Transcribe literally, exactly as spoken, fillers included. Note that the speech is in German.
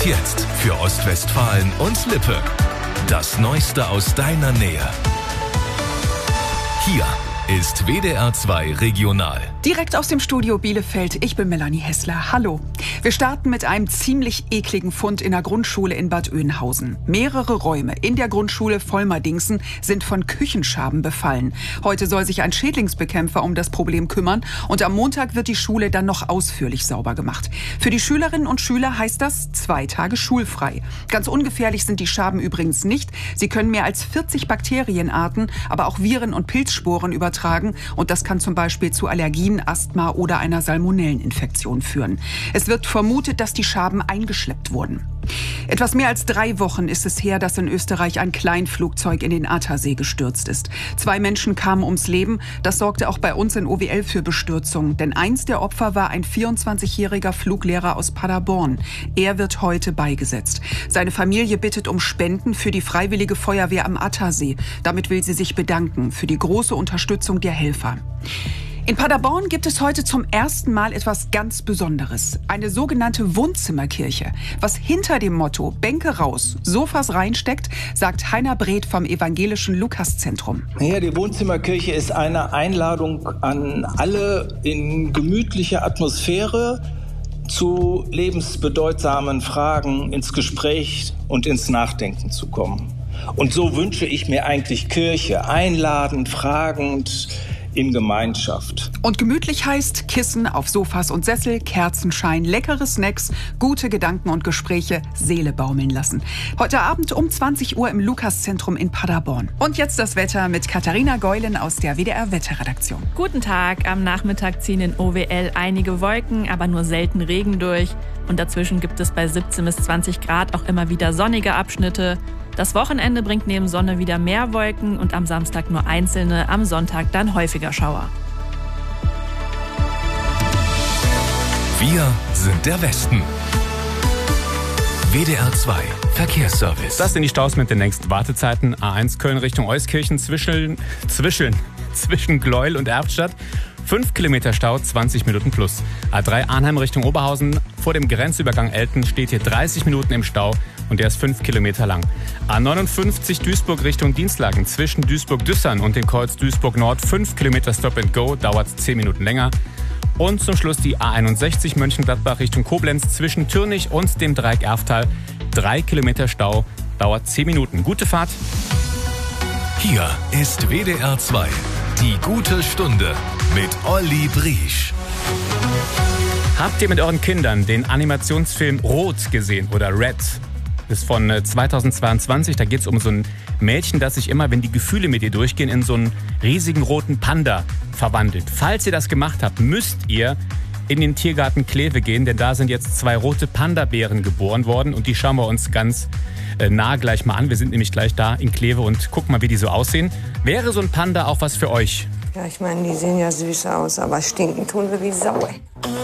Und jetzt für Ostwestfalen und Lippe. Das Neueste aus deiner Nähe. Hier ist W D R zwei Regional. Direkt aus dem Studio Bielefeld, ich bin Melanie Hessler. Hallo. Wir starten mit einem ziemlich ekligen Fund in der Grundschule in Bad Oeynhausen. Mehrere Räume in der Grundschule Vollmerdingsen sind von Küchenschaben befallen. Heute soll sich ein Schädlingsbekämpfer um das Problem kümmern und am Montag wird die Schule dann noch ausführlich sauber gemacht. Für die Schülerinnen und Schüler heißt das zwei Tage schulfrei. Ganz ungefährlich sind die Schaben übrigens nicht. Sie können mehr als vierzig Bakterienarten, aber auch Viren und Pilzsporen übertragen und das kann zum Beispiel zu Allergien, Asthma oder einer Salmonelleninfektion führen. Es wird vermutet, dass die Schaben eingeschleppt wurden. Etwas mehr als drei Wochen ist es her, dass in Österreich ein Kleinflugzeug in den Attersee gestürzt ist. Zwei Menschen kamen ums Leben. Das sorgte auch bei uns in O W L für Bestürzung. Denn eins der Opfer war ein vierundzwanzigjähriger Fluglehrer aus Paderborn. Er wird heute beigesetzt. Seine Familie bittet um Spenden für die Freiwillige Feuerwehr am Attersee. Damit will sie sich bedanken für die große Unterstützung der Helfer. In Paderborn gibt es heute zum ersten Mal etwas ganz Besonderes. Eine sogenannte Wohnzimmerkirche. Was hinter dem Motto Bänke raus, Sofas reinsteckt, sagt Heiner Breth vom evangelischen Lukas-Zentrum. Ja, die Wohnzimmerkirche ist eine Einladung an alle, in gemütlicher Atmosphäre zu lebensbedeutsamen Fragen ins Gespräch und ins Nachdenken zu kommen. Und so wünsche ich mir eigentlich Kirche, einladend, fragend, in Gemeinschaft. Und gemütlich heißt Kissen auf Sofas und Sessel, Kerzenschein, leckere Snacks, gute Gedanken und Gespräche, Seele baumeln lassen. Heute Abend um zwanzig Uhr im Lukas-Zentrum in Paderborn. Und jetzt das Wetter mit Katharina Geulen aus der W D R-Wetterredaktion. Guten Tag. Am Nachmittag ziehen in O W L einige Wolken, aber nur selten Regen durch. Und dazwischen gibt es bei siebzehn bis zwanzig Grad auch immer wieder sonnige Abschnitte. Das Wochenende bringt neben Sonne wieder mehr Wolken und am Samstag nur einzelne, am Sonntag dann häufiger Schauer. Wir sind der Westen. W D R zwei Verkehrsservice. Das sind die Staus mit den längsten Wartezeiten. A eins Köln Richtung Euskirchen zwischen, zwischen, zwischen Gleuel und Erftstadt. fünf Kilometer Stau, zwanzig Minuten plus. A drei Arnheim Richtung Oberhausen. Vor dem Grenzübergang Elten steht hier dreißig Minuten im Stau und der ist fünf Kilometer lang. A neunundfünfzig Duisburg Richtung Dienstlaken. Zwischen Duisburg-Düssern und dem Kreuz Duisburg-Nord fünf Kilometer Stop and Go, dauert zehn Minuten länger. Und zum Schluss die A einundsechzig Mönchengladbach Richtung Koblenz zwischen Türnich und dem Dreieck Erftal. drei Kilometer Stau, dauert zehn Minuten. Gute Fahrt. Hier ist W D R zwei. Die gute Stunde mit Olli Briesch. Habt ihr mit euren Kindern den Animationsfilm Rot gesehen oder Red? Das ist von zweitausendzweiundzwanzig. Da geht es um so ein Mädchen, das sich immer, wenn die Gefühle mit ihr durchgehen, in so einen riesigen roten Panda verwandelt. Falls ihr das gemacht habt, müsst ihr in den Tiergarten Kleve gehen, denn da sind jetzt zwei rote Panda-Bären geboren worden und die schauen wir uns ganz äh, nah gleich mal an. Wir sind nämlich gleich da in Kleve und gucken mal, wie die so aussehen. Wäre so ein Panda auch was für euch? Ja, ich meine, die sehen ja süß aus, aber stinken tun wir wie Sau.